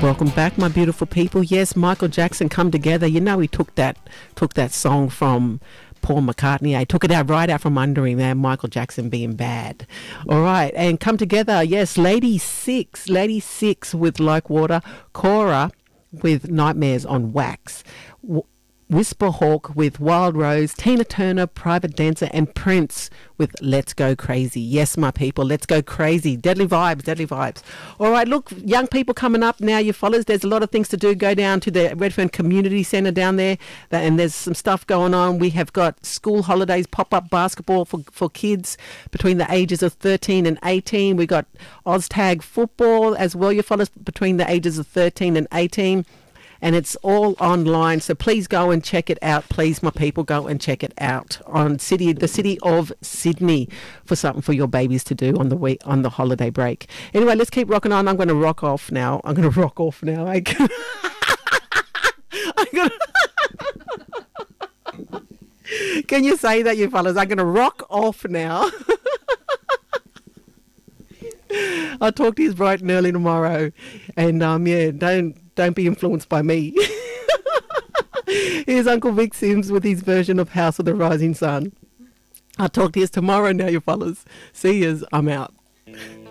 Welcome back, my beautiful people. Yes, Michael Jackson, Come Together. You know, he took that song from Paul McCartney. I took it right out from under him, man. Michael Jackson being bad. All right, and Come Together. Yes, Lady Six with Like Water. Cora with Nightmares on Wax. Whisper Hawk with Wild Rose, Tina Turner, Private Dancer, and Prince with Let's Go Crazy. Yes, my people, let's go crazy. Deadly vibes, deadly vibes. All right, look, young people coming up now, you fellas, there's a lot of things to do. Go down to the Redfern Community Centre down there, and there's some stuff going on. We have got school holidays, pop-up basketball for kids between the ages of 13 and 18. We got OzTag football as well, you fellas, between the ages of 13 and 18. And it's all online, so please go and check it out. Please, my people, go and check it out on the city of Sydney for something for your babies to do on the holiday break. Anyway, let's keep rocking on. I'm going to rock off now. I'm gonna Can you say that, you fellas? I'm going to rock off now. I'll talk to you bright and early tomorrow. And, don't be influenced by me. Here's Uncle Vic Sims with his version of House of the Rising Sun. I'll talk to you tomorrow now, you fellas. See yous. I'm out.